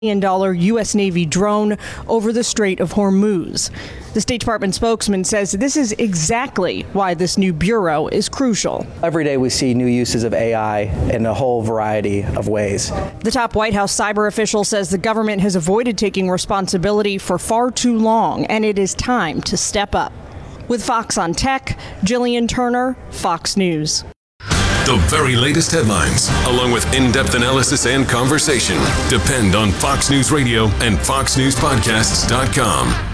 U.S. Navy drone over the Strait of Hormuz. The State Department spokesman says this is exactly why this new bureau is crucial. Every day we see new uses of AI in a whole variety of ways. The top White House cyber official says the government has avoided taking responsibility for far too long, and it is time to step up. With Fox on Tech, Jillian Turner, Fox News. The very latest headlines, along with in-depth analysis and conversation, depend on Fox News Radio and FoxNewsPodcasts.com.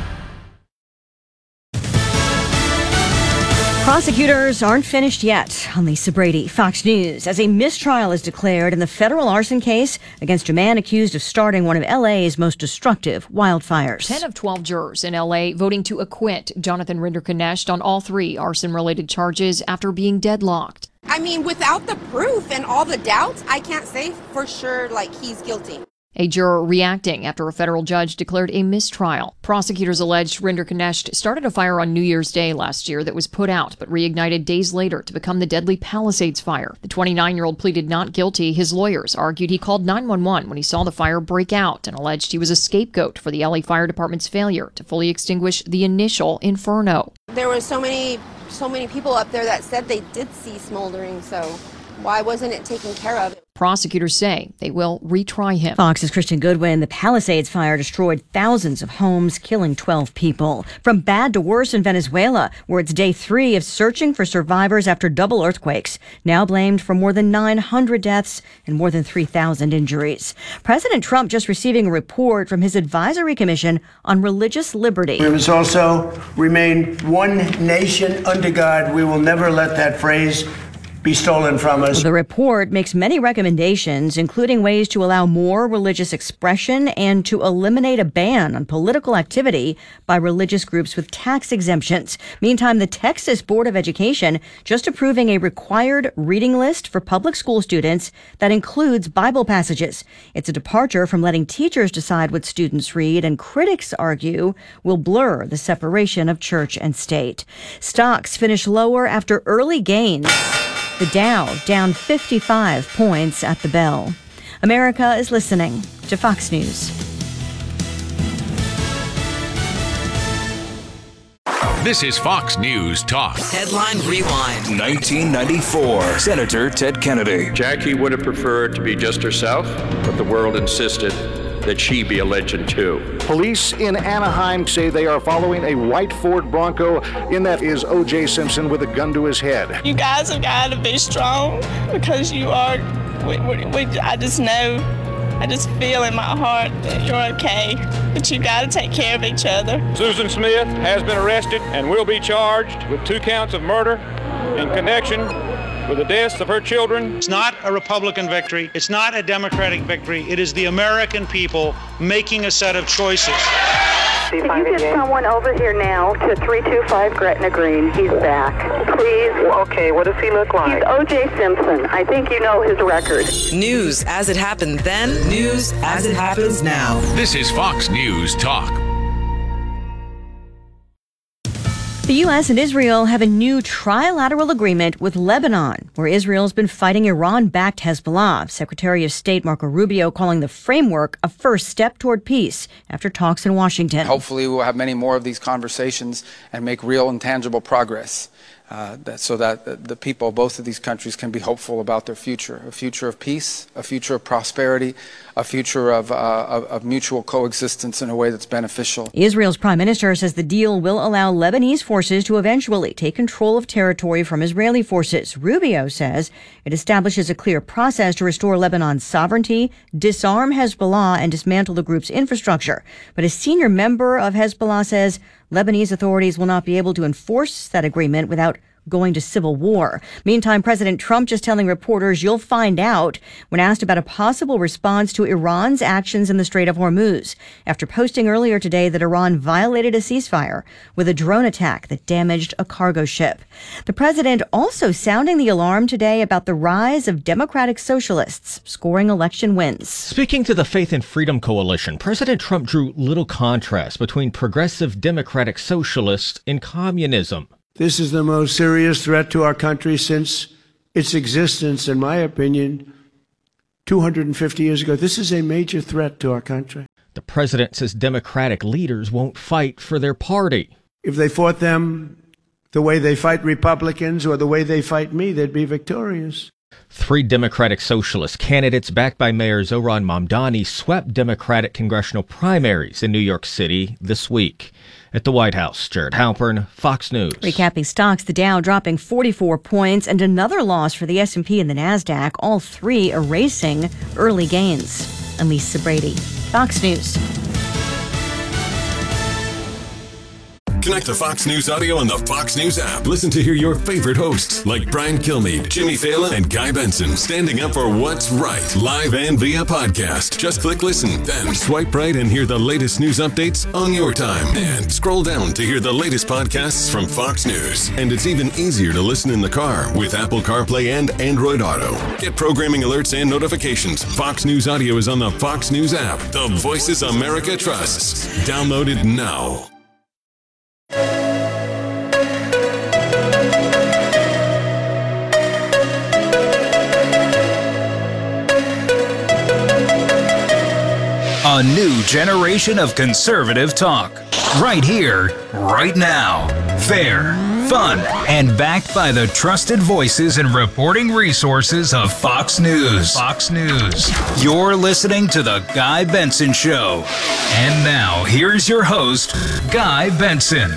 Prosecutors aren't finished yet. I'm Lisa Brady, Fox News. As a mistrial is declared in the federal arson case against a man accused of starting one of L.A.'s most destructive wildfires. 10 of 12 jurors in L.A. voting to acquit Jonathan Rinderknecht on all 3 arson-related charges after being deadlocked. I mean, without the proof and all the doubts, I can't say for sure, he's guilty. A juror reacting after a federal judge declared a mistrial. Prosecutors alleged Rinderknecht started a fire on New Year's Day last year that was put out but reignited days later to become the deadly Palisades fire. The 29-year-old pleaded not guilty. His lawyers argued he called 911 when he saw the fire break out and alleged he was a scapegoat for the LA Fire Department's failure to fully extinguish the initial inferno. There were so many people up there that said they did see smoldering, so why wasn't it taken care of? Prosecutors say they will retry him. Fox's Christian Goodwin. The Palisades fire destroyed thousands of homes, killing 12 people. From bad to worse in Venezuela, where it's day 3 of searching for survivors after double earthquakes, now blamed for more than 900 deaths and more than 3,000 injuries. President Trump just receiving a report from his advisory commission on religious liberty. We must also remain one nation under God. We will never let that phrase be stolen from us. The report makes many recommendations, including ways to allow more religious expression and to eliminate a ban on political activity by religious groups with tax exemptions. Meantime, the Texas Board of Education just approving a required reading list for public school students that includes Bible passages. It's a departure from letting teachers decide what students read, and critics argue will blur the separation of church and state. Stocks finish lower after early gains. The Dow down 55 points at the bell. America is listening to Fox News. This is Fox News Talk. Headline Rewind. 1994. Senator Ted Kennedy. Jackie would have preferred to be just herself, but the world insisted that she be a legend too. Police in Anaheim say they are following a white Ford Bronco. In that is O.J. Simpson with a gun to his head. You guys have got to be strong because you are. I just know, I just feel in my heart that you're okay, but you got to take care of each other. Susan Smith has been arrested and will be charged with 2 counts of murder in connection with the deaths of her children. It's not a Republican victory. It's not a Democratic victory. It is the American people making a set of choices. Can you get someone over here now to 325 Gretna Green? He's back. Please. Okay, what does he look like? He's O.J. Simpson. I think you know his record. News as it happened then, news as it happens now. This is Fox News Talk. The U.S. and Israel have a new trilateral agreement with Lebanon, where Israel's been fighting Iran-backed Hezbollah. Secretary of State Marco Rubio calling the framework a first step toward peace after talks in Washington. Hopefully we'll have many more of these conversations and make real and tangible progress. So that the people of both of these countries can be hopeful about their future, a future of peace, a future of prosperity, a future of mutual coexistence in a way that's beneficial. Israel's prime minister says the deal will allow Lebanese forces to eventually take control of territory from Israeli forces. Rubio says it establishes a clear process to restore Lebanon's sovereignty, disarm Hezbollah, and dismantle the group's infrastructure. But a senior member of Hezbollah says Lebanese authorities will not be able to enforce that agreement without going to civil war. Meantime, President Trump just telling reporters you'll find out when asked about a possible response to Iran's actions in the Strait of Hormuz after posting earlier today that Iran violated a ceasefire with a drone attack that damaged a cargo ship. The president also sounding the alarm today about the rise of Democratic socialists scoring election wins. Speaking to the Faith and Freedom Coalition, President Trump drew little contrast between progressive Democratic socialists and communism. This is the most serious threat to our country since its existence, in my opinion, 250 years ago. This is a major threat to our country. The president says Democratic leaders won't fight for their party. If they fought them the way they fight Republicans or the way they fight me, they'd be victorious. 3 Democratic Socialist candidates backed by Mayor Zohran Mamdani swept Democratic congressional primaries in New York City this week. At the White House, Jared Halpern, Fox News. Recapping stocks, the Dow dropping 44 points and another loss for the S&P and the NASDAQ, all 3 erasing early gains. I'm Lisa Brady, Fox News. Connect to Fox News Audio on the Fox News app. Listen to hear your favorite hosts like Brian Kilmeade, Jimmy Fallon, and Guy Benson standing up for what's right, live and via podcast. Just click listen, then swipe right and hear the latest news updates on your time. And scroll down to hear the latest podcasts from Fox News. And it's even easier to listen in the car with Apple CarPlay and Android Auto. Get programming alerts and notifications. Fox News Audio is on the Fox News app. The Voices America trusts. Download it now. A new generation of conservative talk. Right here, right now. Fair, fun, and backed by the trusted voices and reporting resources of Fox News. Fox News. You're listening to The Guy Benson Show. And now, here's your host, Guy Benson.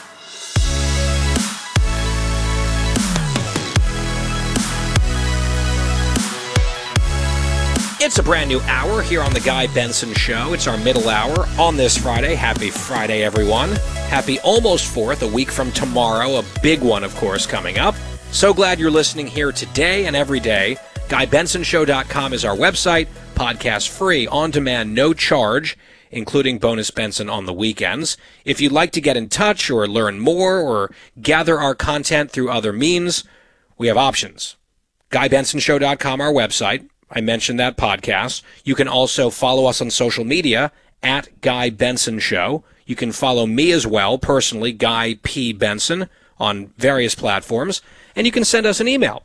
It's a brand new hour here on The Guy Benson Show. It's our middle hour on this Friday. Happy Friday, everyone. Happy almost 4th, a week from tomorrow. A big one, of course, coming up. So glad you're listening here today and every day. GuyBensonShow.com is our website. Podcast free, on demand, no charge, including Bonus Benson on the weekends. If you'd like to get in touch or learn more or gather our content through other means, we have options. GuyBensonShow.com, our website. I mentioned that podcast. You can also follow us on social media at Guy Benson Show. You can follow me as well, personally, Guy P. Benson, on various platforms. And you can send us an email,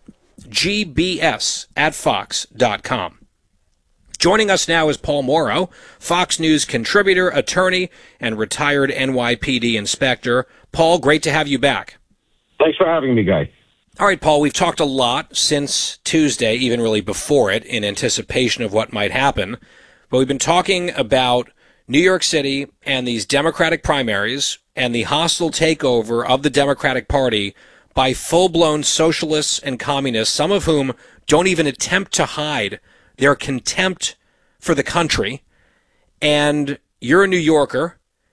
gbs@fox.com. Joining us now is Paul Mauro, Fox News contributor, attorney, and retired NYPD inspector. Paul, great to have you back. Thanks for having me, Guy. All right, Paul, we've talked a lot since Tuesday, even really before it, in anticipation of what might happen. But we've been talking about New York City and these Democratic primaries and the hostile takeover of the Democratic Party by full-blown socialists and communists, some of whom don't even attempt to hide their contempt for the country. And you're a New Yorker.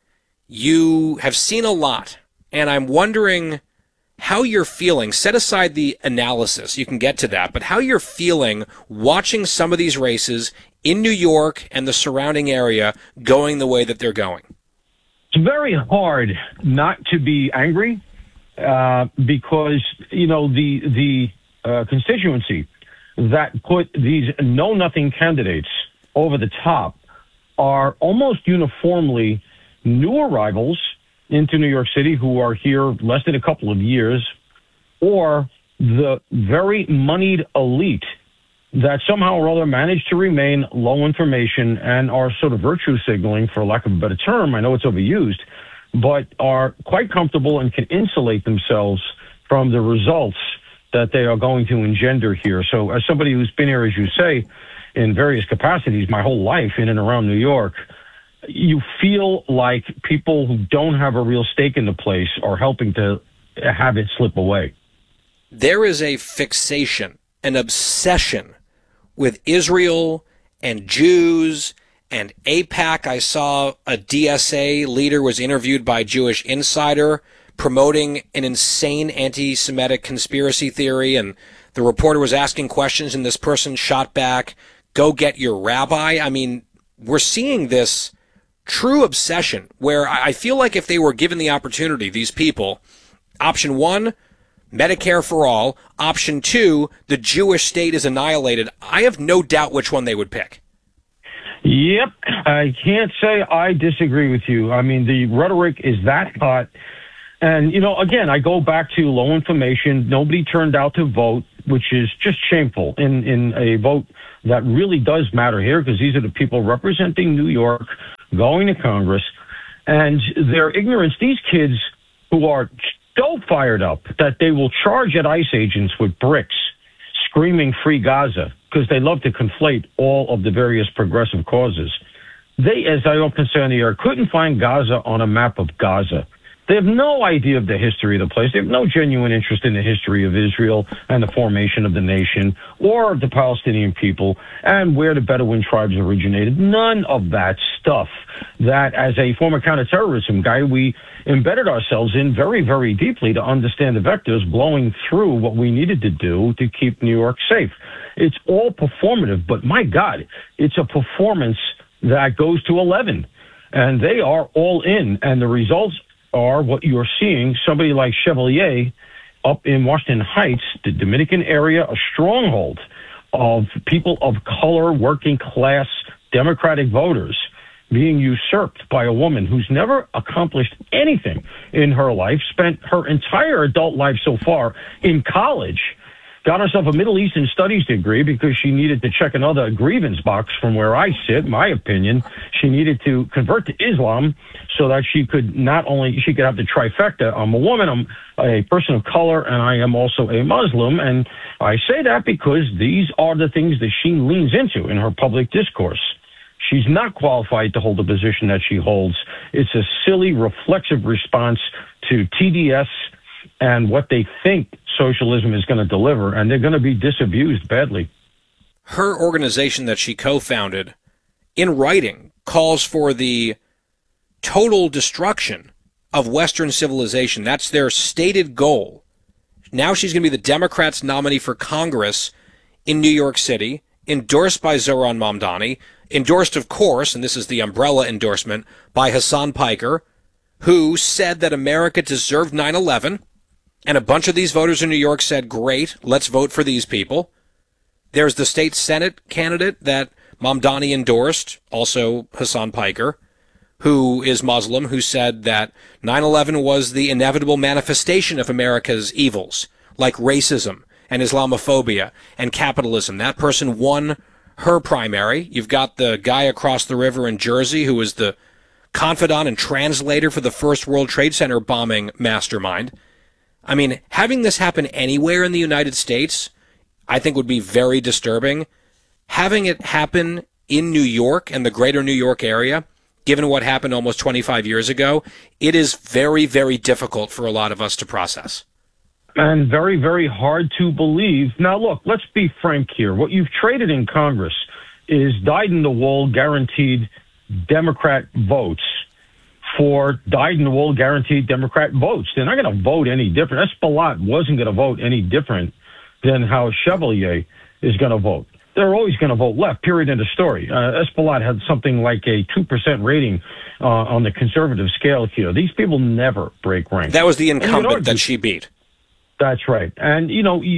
You have seen a lot. And I'm wondering how you're feeling. Set aside the analysis, you can get to that, but how you're feeling watching some of these races in New York and the surrounding area going the way that they're going. It's very hard not to be angry because, you know, the constituency that put these know-nothing candidates over the top are almost uniformly new arrivals into New York City who are here less than a couple of years, or the very moneyed elite that somehow or other managed to remain low information and are sort of virtue signaling, for lack of a better term. I know it's overused, but are quite comfortable and can insulate themselves from the results that they are going to engender here. So as somebody who's been here, as you say, in various capacities my whole life in and around New York, you feel like people who don't have a real stake in the place are helping to have it slip away. There is a fixation, an obsession with Israel and Jews and AIPAC. I saw a DSA leader was interviewed by Jewish Insider promoting an insane anti-Semitic conspiracy theory, and the reporter was asking questions and this person shot back, "Go get your rabbi." I mean, we're seeing this true obsession where I feel like if they were given the opportunity, these people, option one, Medicare for all, option two, the Jewish state is annihilated, I have no doubt which one they would pick. Yep. I can't say I disagree with you. I mean, the rhetoric is that hot And, again, I go back to low information. Nobody turned out to vote, which is just shameful in a vote that really does matter here, because these are the people representing New York, going to Congress. And their ignorance, these kids who are so fired up that they will charge at ICE agents with bricks, screaming free Gaza, because they love to conflate all of the various progressive causes. They, as I often say on the air, couldn't find Gaza on a map of Gaza. They have no idea of the history of the place. They have no genuine interest in the history of Israel and the formation of the nation or the Palestinian people and where the Bedouin tribes originated. None of that stuff that, as a former counterterrorism guy, we embedded ourselves in very, very deeply to understand the vectors blowing through what we needed to do to keep New York safe. It's all performative, but my God, it's a performance that goes to 11. And they are all in, and the results are what you're seeing. Somebody like Chevalier up in Washington Heights, the Dominican area, a stronghold of people of color, working class Democratic voters, being usurped by a woman who's never accomplished anything in her life, spent her entire adult life so far in college, got herself a Middle Eastern Studies degree because she needed to check another grievance box from where I sit, my opinion. She needed to convert to Islam so that she could she could have the trifecta. I'm a woman, I'm a person of color, and I am also a Muslim. And I say that because these are the things that she leans into in her public discourse. She's not qualified to hold the position that she holds. It's a silly, reflexive response to TDS and what they think socialism is going to deliver, and they're going to be disabused badly. Her organization that she co-founded, in writing, calls for the total destruction of Western civilization. That's their stated goal. Now she's going to be the Democrats' nominee for Congress in New York City, endorsed by Zohran Mamdani, endorsed, of course, and this is the umbrella endorsement, by Hassan Piker, who said that America deserved 9/11. And a bunch of these voters in New York said, great, let's vote for these people. There's the state Senate candidate that Mamdani endorsed, also Hassan Piker, who is Muslim, who said that 9/11 was the inevitable manifestation of America's evils, like racism and Islamophobia and capitalism. That person won her primary. You've got the guy across the river in Jersey who was the confidant and translator for the first World Trade Center bombing mastermind. I mean, having this happen anywhere in the United States, I think would be very disturbing. Having it happen in New York and the greater New York area, given what happened almost 25 years ago, it is very, very difficult for a lot of us to process. And very, very hard to believe. Now, look, let's be frank here. What you've traded in Congress is dyed-in-the-wool guaranteed Democrat votes for dyed-in-the-wool guaranteed Democrat votes. They're not going to vote any different. Espaillat wasn't going to vote any different than how Chevalier is going to vote. They're always going to vote left, period, end of story. Espaillat had something like a 2% rating on the conservative scale here. These people never break rank. That was the incumbent that she beat. That's right. And,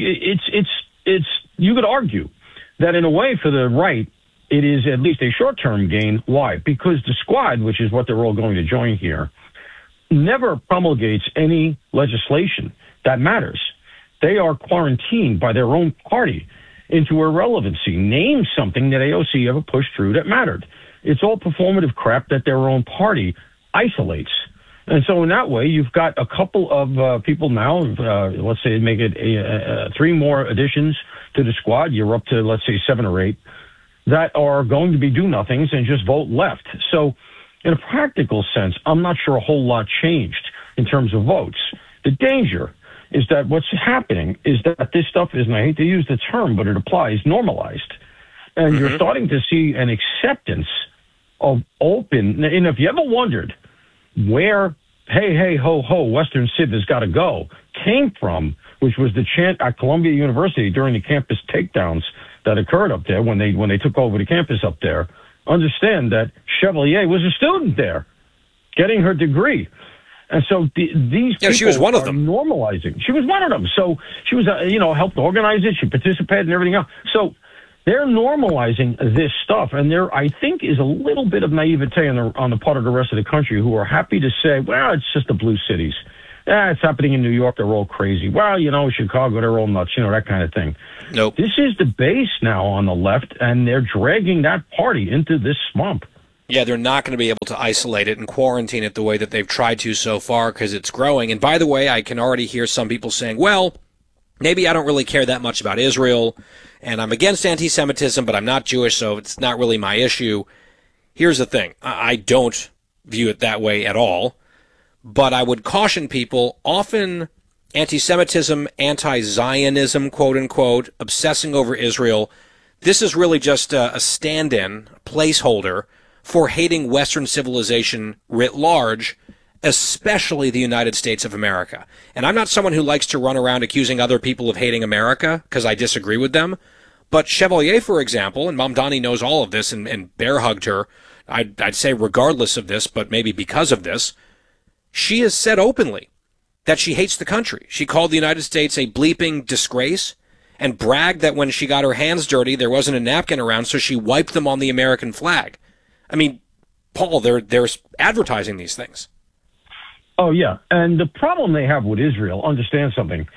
it's you could argue that in a way for the right, it is at least a short-term gain. Why? Because the squad, which is what they're all going to join here, never promulgates any legislation that matters. They are quarantined by their own party into irrelevancy. Name something that AOC ever pushed through that mattered. It's all performative crap that their own party isolates. And so in that way, you've got a couple of people now, let's say make it 3 more additions to the squad. You're up to, let's say, 7 or 8. That are going to be do-nothings and just vote left. So in a practical sense, I'm not sure a whole lot changed in terms of votes. The danger is that what's happening is that this stuff is, and I hate to use the term, but it applies, normalized. And you're starting to see an acceptance of open, and if you ever wondered where hey, hey, ho, ho, Western Civ has got to go came from, which was the chant at Columbia University during the campus takedowns that occurred up there when they took over the campus up there. Understand that Chevalier was a student there getting her degree. And so these people she was one of them. Normalizing. She was one of them. So she was, helped organize it. She participated and everything else. So they're normalizing this stuff. And there, I think, is a little bit of naivete on the part of the rest of the country who are happy to say, well, it's just the blue cities. It's happening in New York, they're all crazy. Well, Chicago, they're all nuts, that kind of thing. Nope. This is the base now on the left, and they're dragging that party into this swamp. Yeah, they're not going to be able to isolate it and quarantine it the way that they've tried to so far because it's growing. And by the way, I can already hear some people saying, well, maybe I don't really care that much about Israel, and I'm against anti-Semitism, but I'm not Jewish, so it's not really my issue. Here's the thing. I don't view it that way at all, but I would caution people, often anti-Semitism, anti-Zionism, quote-unquote, obsessing over Israel, this is really just a stand-in, a placeholder for hating Western civilization writ large, especially the United States of America. And I'm not someone who likes to run around accusing other people of hating America because I disagree with them. But Chevalier, for example, and Mamdani knows all of this and bear hugged her, I'd say regardless of this, but maybe because of this, she has said openly that she hates the country. She called the United States a bleeping disgrace and bragged that when she got her hands dirty, there wasn't a napkin around, so she wiped them on the American flag. I mean, Paul, they're advertising these things. Oh, yeah. And the problem they have with Israel, understand something,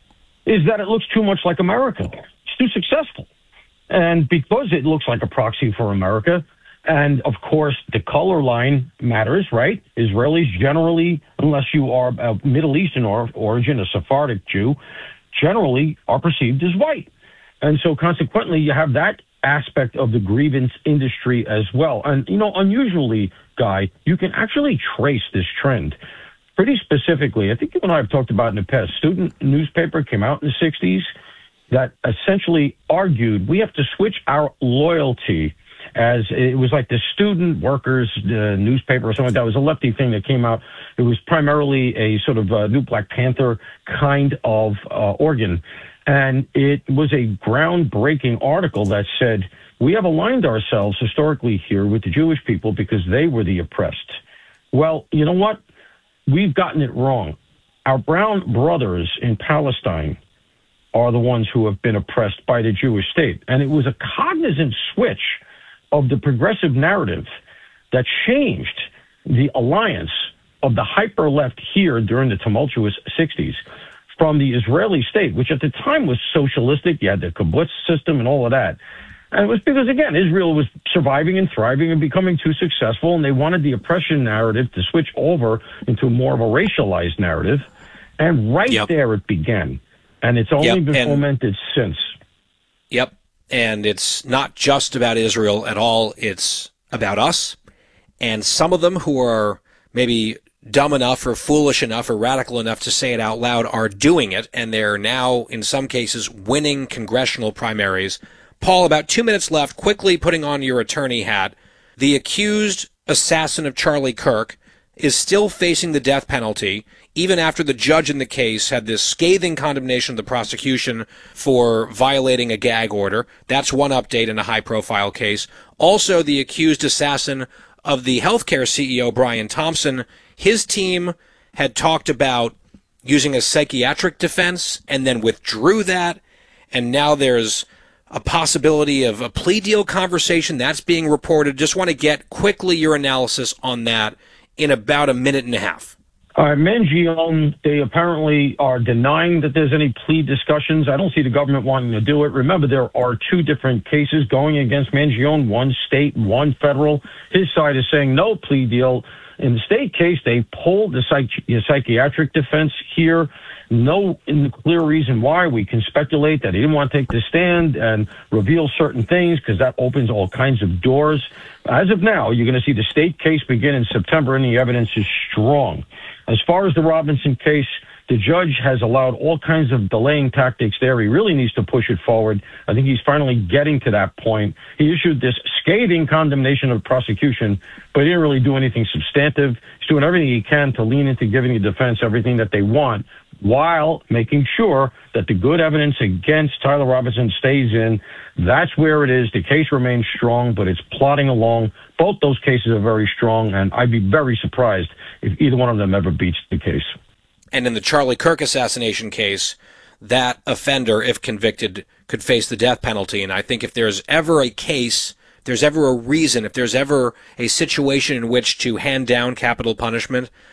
is that it looks too much like America. It's too successful. And because it looks like a proxy for America, and of course the color line matters, right? Israelis generally, unless you are a Middle Eastern origin, a Sephardic Jew, generally are perceived as white. And so consequently, you have that aspect of the grievance industry as well. And, unusually, Guy, you can actually trace this trend pretty specifically. I think you and I have talked about in the past. Student newspaper came out in the 60s that essentially argued we have to switch our loyalty, as it was like the Student Workers newspaper or something like that. It was a lefty thing that came out. It was primarily a sort of new Black Panther kind of organ. And it was a groundbreaking article that said, we have aligned ourselves historically here with the Jewish people because they were the oppressed. Well, you know what? We've gotten it wrong. Our brown brothers in Palestine are the ones who have been oppressed by the Jewish state. And it was a cognizant switch of the progressive narrative that changed the alliance of the hyper-left here during the tumultuous 60s from the Israeli state, which at the time was socialistic. You had the kibbutz system and all of that. And it was because, again, Israel was surviving and thriving and becoming too successful, and they wanted the oppression narrative to switch over into more of a racialized narrative. And there it began. And it's only been fomented since. Yep. And it's not just about Israel at all. It's about us. And some of them who are maybe dumb enough or foolish enough or radical enough to say it out loud are doing it. And they're now, in some cases, winning congressional primaries. Paul, about 2 minutes left. Quickly putting on your attorney hat. The accused assassin of Charlie Kirk is still facing the death penalty, even after the judge in the case had this scathing condemnation of the prosecution for violating a gag order. That's one update in a high-profile case. Also, the accused assassin of the healthcare CEO, Brian Thompson, his team had talked about using a psychiatric defense and then withdrew that, and now there's a possibility of a plea deal conversation that's being reported. Just want to get quickly your analysis on that in about a minute and a half. Mangione, they apparently are denying that there's any plea discussions. I don't see the government wanting to do it. Remember, there are two different cases going against Mangione, one state, one federal. His side is saying no plea deal. In the state case, they pulled the psychiatric defense here. No clear reason why. We can speculate that he didn't want to take the stand and reveal certain things because that opens all kinds of doors. As of now, you're going to see the state case begin in September, and the evidence is strong. As far as the Robinson case, the judge has allowed all kinds of delaying tactics there. He really needs to push it forward. I think he's finally getting to that point. He issued this scathing condemnation of prosecution, but he didn't really do anything substantive. He's doing everything he can to lean into giving the defense everything that they want, while making sure that the good evidence against Tyler Robinson stays in. That's where it is. The case remains strong, but it's plodding along. Both those cases are very strong, and I'd be very surprised if either one of them ever beats the case. And in the Charlie Kirk assassination case, that offender, if convicted, could face the death penalty. And I think if there's ever a case, if there's ever a reason, if there's ever a situation in which to hand down capital punishment,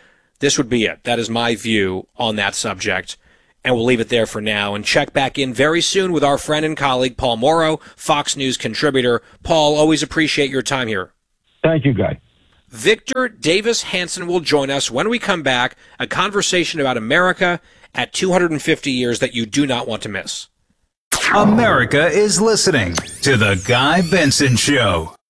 this would be it. That is my view on that subject. And we'll leave it there for now and check back in very soon with our friend and colleague, Paul Mauro, Fox News contributor. Paul, always appreciate your time here. Thank you, Guy. Victor Davis Hanson will join us when we come back, a conversation about America at 250 years that you do not want to miss. America is listening to The Guy Benson Show.